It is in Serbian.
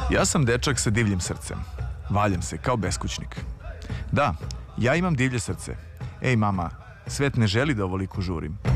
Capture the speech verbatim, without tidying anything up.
Ja sam dečak sa divljim srcem. Valjam se kao beskućnik. Da, ja imam divlje srce. Ej mama, svet ne želi da ovoliko žurim.